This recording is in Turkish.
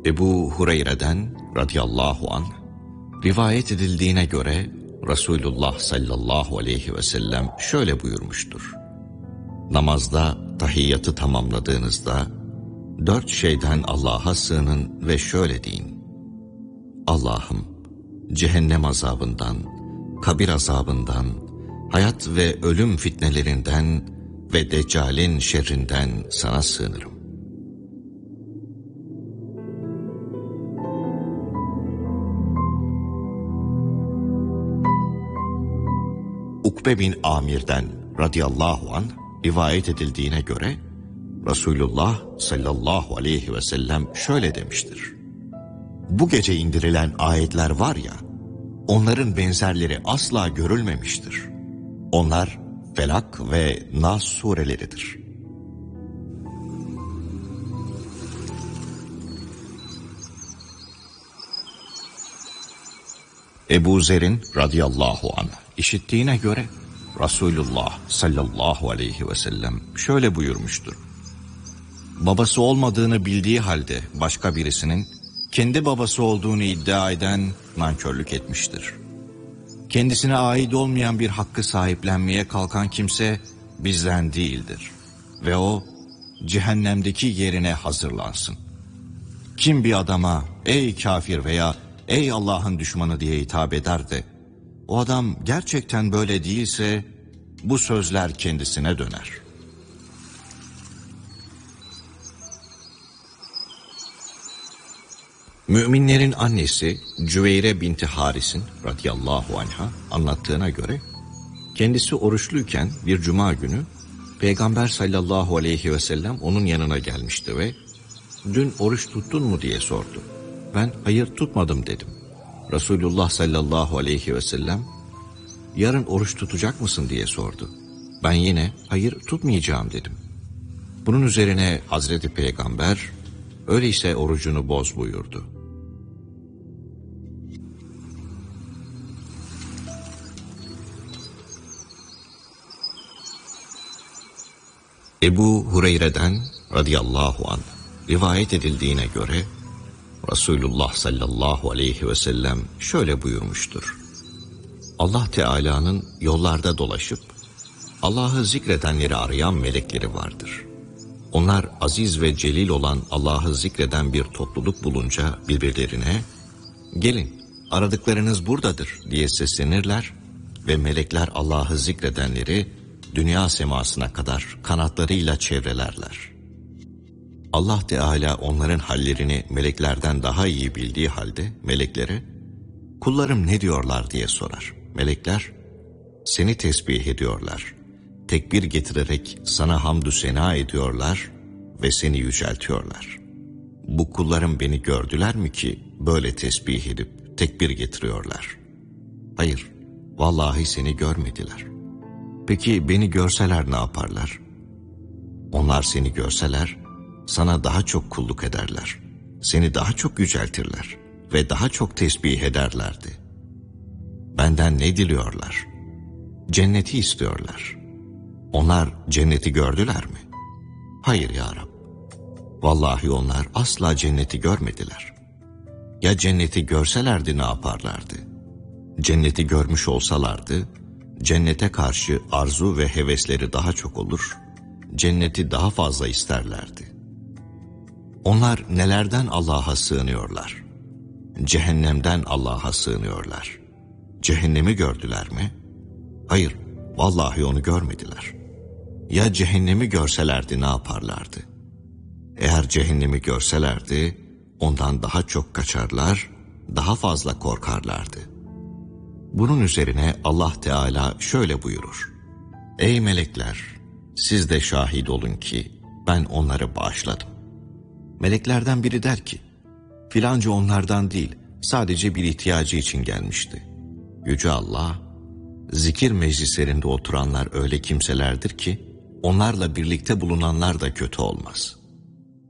Ebu Hureyre'den radıyallahu anh rivayet edildiğine göre Resulullah sallallahu aleyhi ve sellem şöyle buyurmuştur. Namazda tahiyyatı tamamladığınızda 4 şeyden Allah'a sığının ve şöyle deyin: Allah'ım, cehennem azabından, kabir azabından, hayat ve ölüm fitnelerinden ve Deccal'in şerrinden sana sığınırım. Ukbe bin Amir'den radıyallahu anh rivayet edildiğine göre Resulullah sallallahu aleyhi ve sellem şöyle demiştir: Bu gece indirilen ayetler var ya, onların benzerleri asla görülmemiştir. Onlar Felak ve Nas sureleridir. Ebu Zer'in radıyallahu anh işittiğine göre Resulullah sallallahu aleyhi ve sellem şöyle buyurmuştur: Babası olmadığını bildiği halde başka birisinin kendi babası olduğunu iddia eden nankörlük etmiştir. Kendisine ait olmayan bir hakkı sahiplenmeye kalkan kimse bizden değildir ve o cehennemdeki yerine hazırlansın. Kim bir adama ey kafir veya ey Allah'ın düşmanı diye hitap eder de o adam gerçekten böyle değilse bu sözler kendisine döner. Müminlerin annesi Cüveyre binti Haris'in radıyallahu anha anlattığına göre kendisi oruçluyken bir cuma günü Peygamber sallallahu aleyhi ve sellem onun yanına gelmişti ve dün oruç tuttun mu diye sordu. Ben hayır tutmadım dedim. Resulullah sallallahu aleyhi ve sellem yarın oruç tutacak mısın diye sordu. Ben yine hayır tutmayacağım dedim. Bunun üzerine Hazreti Peygamber öyleyse orucunu boz buyurdu. Ebu Hureyre'den radıyallahu anh rivayet edildiğine göre Resulullah sallallahu aleyhi ve sellem şöyle buyurmuştur: Allah Teala'nın yollarda dolaşıp Allah'ı zikredenleri arayan melekleri vardır. Onlar aziz ve celil olan Allah'ı zikreden bir topluluk bulunca birbirlerine gelin aradıklarınız buradadır diye seslenirler ve melekler Allah'ı zikredenleri dünya semasına kadar kanatlarıyla çevrelerler. Allah Teala onların hallerini meleklerden daha iyi bildiği halde meleklere kullarım ne diyorlar diye sorar. Melekler seni tesbih ediyorlar, tekbir getirerek sana hamdü sena ediyorlar ve seni yüceltiyorlar. Bu kullarım beni gördüler mi ki böyle tesbih edip tekbir getiriyorlar? Hayır, vallahi seni görmediler. Peki beni görseler ne yaparlar? Onlar seni görseler sana daha çok kulluk ederler, seni daha çok yüceltirler ve daha çok tesbih ederlerdi. Benden ne diliyorlar? Cenneti istiyorlar. Onlar cenneti gördüler mi? Hayır ya Rab. Vallahi onlar asla cenneti görmediler. Ya cenneti görselerdi ne yaparlardı? Cenneti görmüş olsalardı, cennete karşı arzu ve hevesleri daha çok olur, cenneti daha fazla isterlerdi. Onlar nelerden Allah'a sığınıyorlar? Cehennemden Allah'a sığınıyorlar. Cehennemi gördüler mi? Hayır, vallahi onu görmediler. Ya cehennemi görselerdi ne yaparlardı? Eğer cehennemi görselerdi, ondan daha çok kaçarlar, daha fazla korkarlardı. Bunun üzerine Allah Teala şöyle buyurur: Ey melekler, siz de şahit olun ki ben onları bağışladım. Meleklerden biri der ki, filanca onlardan değil, sadece bir ihtiyacı için gelmişti. Yüce Allah, zikir meclislerinde oturanlar öyle kimselerdir ki, onlarla birlikte bulunanlar da kötü olmaz.